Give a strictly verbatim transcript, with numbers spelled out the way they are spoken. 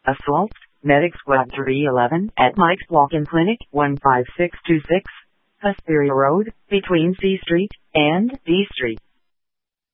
Assault, Medic Squad three eleven at Mike's Walk-In Clinic, one five six two six, Hesperia Road, between C Street and D Street.